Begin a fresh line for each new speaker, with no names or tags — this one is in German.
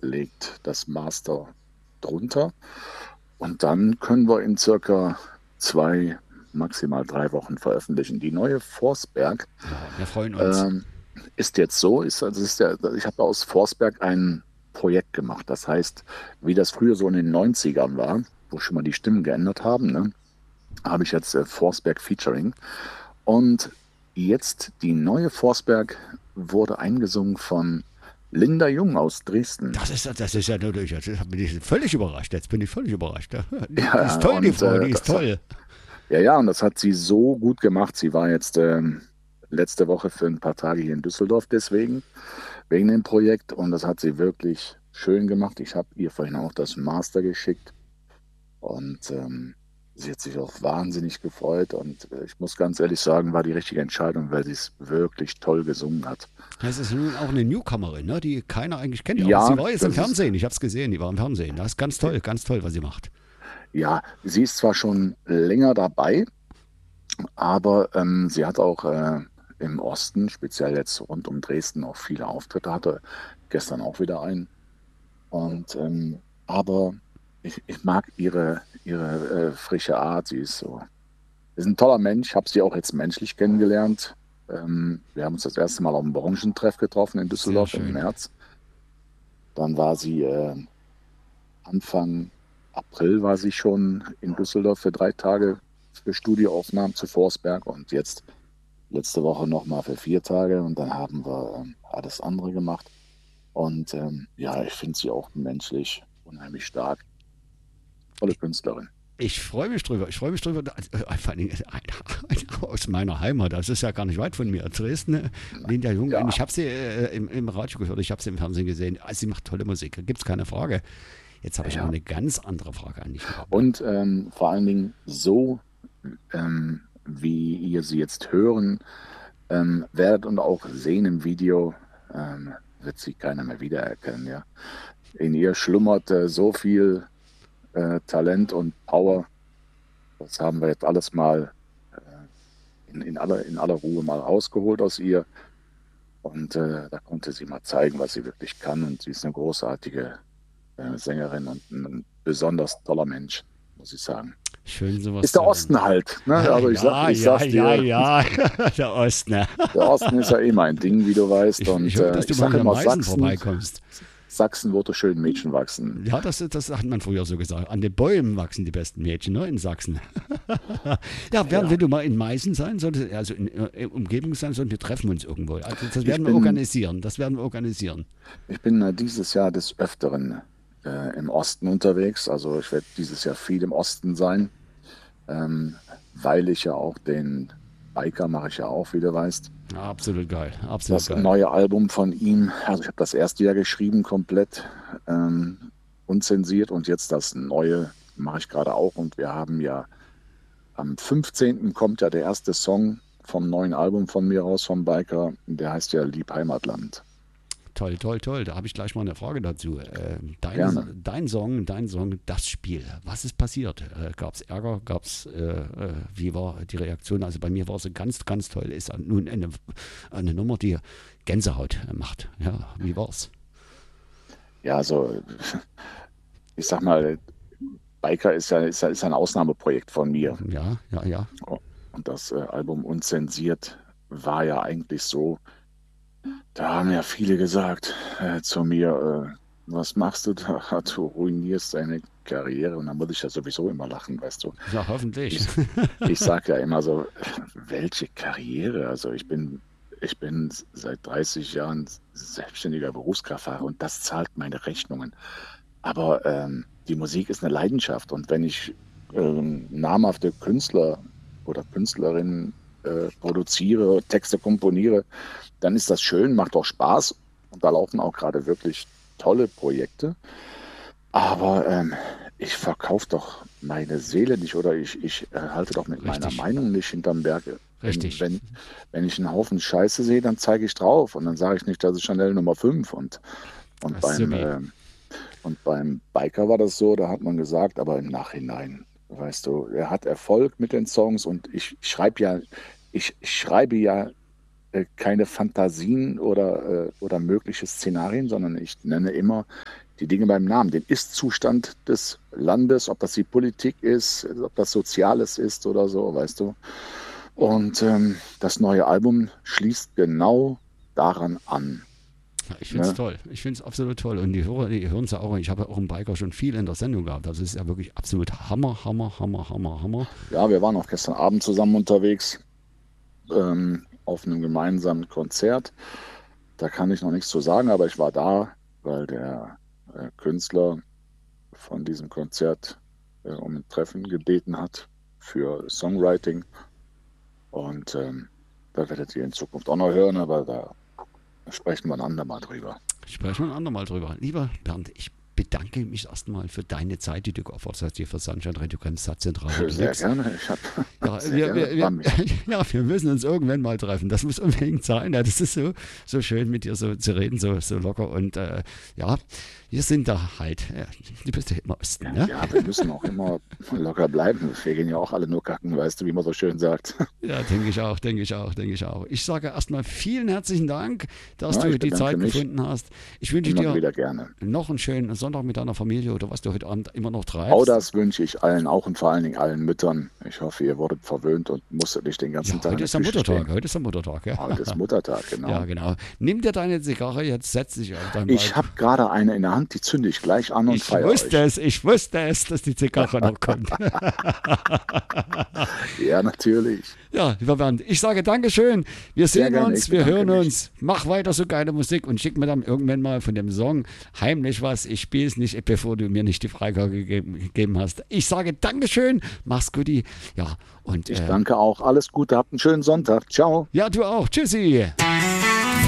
legt das Master drunter und dann können wir in circa 2, maximal 3 Wochen veröffentlichen. Die neue Forsberg
Ja, wir freuen uns.
ähm, ist jetzt so, ich habe aus Forsberg ein Projekt gemacht. Das heißt, wie das früher so in den 90ern war, wo schon mal die Stimmen geändert haben, ne, habe ich jetzt Forsberg Featuring. Und jetzt die neue Forsberg wurde eingesungen von Linda Jung aus Dresden.
Das ist ja natürlich, jetzt bin ich völlig überrascht. Jetzt bin ich völlig überrascht. Ja. Die ist
Ja,
toll, die
und
Frau, die ist toll.
ja, und das hat sie so gut gemacht. Sie war jetzt letzte Woche für ein paar Tage hier in Düsseldorf deswegen, wegen dem Projekt. Und das hat sie wirklich schön gemacht. Ich habe ihr vorhin auch das Master geschickt. Und sie hat sich auch wahnsinnig gefreut. Und ich muss ganz ehrlich sagen, war die richtige Entscheidung, weil sie es wirklich toll gesungen hat.
Das ist nun auch eine Newcomerin, ne, die keiner eigentlich kennt. Aber sie
Ja,
war jetzt im
das ist,
Fernsehen. Ich habe es gesehen, die war im Fernsehen. Das ist ganz toll, was sie macht.
ja, sie ist zwar schon länger dabei, aber sie hat auch im Osten, speziell jetzt rund um Dresden, auch viele Auftritte. Hatte gestern auch wieder einen. Und aber ich mag ihre frische Art. Sie ist ein toller Mensch. Habe sie auch jetzt menschlich kennengelernt. Wir haben uns das erste Mal auf dem Branchentreff getroffen in
Sehr
Düsseldorf im
schön.
März. Dann war sie Anfang April war sie schon in Düsseldorf für 3 Tage für Studioaufnahmen zu Forsberg und jetzt letzte Woche nochmal für 4 Tage und dann haben wir alles andere gemacht. Und ja, ich finde sie auch menschlich unheimlich stark. Tolle Künstlerin.
Ich freue mich drüber. Ich freue mich drüber. Vor allem aus meiner Heimat. Das ist ja gar nicht weit von mir. Dresden, Linda Jung. Und
Ja,
ich habe sie im Radio gehört. Ich habe sie im Fernsehen gesehen. Also sie macht tolle Musik. Da gibt es keine Frage. Jetzt habe ich aber
ja.
eine ganz andere Frage an dich.
Und vor allen Dingen so, wie ihr sie jetzt hören werdet und auch sehen im Video, wird sie keiner mehr wiedererkennen. Ja. In ihr schlummert so viel Talent und Power. Das haben wir jetzt alles mal in aller Ruhe mal rausgeholt aus ihr. Und da konnte sie mal zeigen, was sie wirklich kann. Und sie ist eine großartige Sängerin und ein besonders toller Mensch, muss ich sagen.
Schön, sowas
Ist
zu
der
hören.
Osten halt. Ne? Also
Ja,
ich
ja,
sag's
ja,
dir,
ja. Der Osten. Ne?
der Osten ist ja eh mein Ding, wie du weißt.
Ich
Und
hoffe, dass du
ich
mal
sage
hier am
immer,
Meißen vorbeikommst.
Sachsen wurde schön Mädchen wachsen.
Ja, das hat man früher so gesagt. An den Bäumen wachsen die besten Mädchen, ne, in Sachsen. Ja,
Ja,
wenn du mal in Meißen sein solltest, also in Umgebung sein solltest, wir treffen uns irgendwo. Also das
ich
werden wir
bin,
organisieren. Das werden wir organisieren.
ich bin dieses Jahr des Öfteren im Osten unterwegs. Also ich werde dieses Jahr viel im Osten sein, weil ich ja auch den Biker mache ich ja auch, wie du weißt.
Ja, absolut geil. Absolut
Das
geil.
neue Album von ihm, also ich habe das erste Jahr geschrieben, komplett unzensiert und jetzt das neue mache ich gerade auch. Und wir haben ja am 15. kommt ja der erste Song vom neuen Album von mir raus, vom Biker. Der heißt ja Lieb Heimatland.
Toll, toll, toll. Da habe ich gleich mal eine Frage dazu.
Gerne.
Dein Song, das Spiel. Was ist passiert? Gab es Ärger? Wie war die Reaktion? Also bei mir war es ganz toll. Ist nun eine Nummer, die Gänsehaut macht. Ja, wie war's?
Ja, also ich sag mal, Biker ist ein Ausnahmeprojekt von mir.
Ja, ja, ja.
Und das Album Unzensiert war ja eigentlich so, da haben ja viele gesagt zu mir, was machst du da? Du ruinierst deine Karriere. Und dann muss ich ja sowieso immer lachen, weißt du.
Ja, hoffentlich.
Ich, ich sage ja immer so, welche Karriere? Also ich bin seit 30 Jahren selbstständiger Berufskraftfahrer und das zahlt meine Rechnungen. Aber die Musik ist eine Leidenschaft und wenn ich namhafte Künstler oder Künstlerinnen produziere, Texte komponiere, dann ist das schön, macht auch Spaß und da laufen auch gerade wirklich tolle Projekte. Aber ich verkaufe doch meine Seele nicht oder ich halte doch mit meiner
Richtig,
Meinung nicht hinterm Berg. Wenn,
richtig.
wenn, wenn ich einen Haufen Scheiße sehe, dann zeige ich drauf und dann sage ich nicht, das ist Chanel Nummer 5. Und
Subi.
und beim Biker war das so, da hat man gesagt, aber im Nachhinein, weißt du, er hat Erfolg mit den Songs und ich schreibe ja keine Fantasien oder mögliche Szenarien, sondern ich nenne immer die Dinge beim Namen, den Ist-Zustand des Landes, ob das die Politik ist, ob das Soziales ist oder so, weißt du. Und das neue Album schließt genau daran an.
Ja, ich finde es toll. Ich finde es absolut toll. Und die hören es ja auch. Ich habe ja auch im Biker schon viel in der Sendung gehabt. Das ist ja wirklich absolut Hammer, Hammer, Hammer, Hammer, Hammer.
Ja, wir waren auch gestern Abend zusammen unterwegs auf einem gemeinsamen Konzert. Da kann ich noch nichts zu sagen, aber ich war da, weil der Künstler von diesem Konzert um ein Treffen gebeten hat für Songwriting. Und da werdet ihr in Zukunft auch noch hören, aber da sprechen wir ein andermal drüber.
Sprechen wir ein andermal drüber. Lieber Bernd, ich bedanke mich erstmal für deine Zeit, die du geopfert hast hier für Sunshine Radio Zentrale.
Sehr gerne.
Wir müssen uns irgendwann mal treffen. Das muss unbedingt sein. Ja, das ist so schön, mit dir so zu reden, so locker. Und wir sind da halt. Ja, du bist ja immer Osten. Ne?
Ja, wir müssen auch immer locker bleiben. Wir gehen ja auch alle nur kacken, weißt du, wie man so schön sagt.
Ja, denke ich auch. Ich sage erstmal vielen herzlichen Dank, dass du die Zeit gefunden hast. Ich wünsche dir
wieder gerne
noch einen schönen Sonntag mit deiner Familie oder was du heute Abend immer noch treibst.
Auch das wünsche ich allen, auch und vor allen Dingen allen Müttern. Ich hoffe, ihr wurdet verwöhnt und musstet nicht den ganzen Tag.
Heute ist der Muttertag. Heute ist
Muttertag, genau.
Ja, genau. Nimm dir deine Zigarre jetzt, setz dich auf dein
Ich habe gerade eine in der Hand, die zünde ich gleich an und feiere euch.
Ich wusste es, dass die Zigarre noch kommt.
Ja, natürlich.
Ja, lieber Bernd, ich sage Dankeschön. Wir sehen uns, wir hören uns. Mach weiter so geile Musik und schick mir dann irgendwann mal von dem Song heimlich was. Ich spiele es nicht, bevor du mir nicht die Freigabe gegeben hast. Ich sage Dankeschön, mach's gut. Ja, und
ich danke auch. Alles Gute, habt einen schönen Sonntag. Ciao.
Ja, du auch. Tschüssi.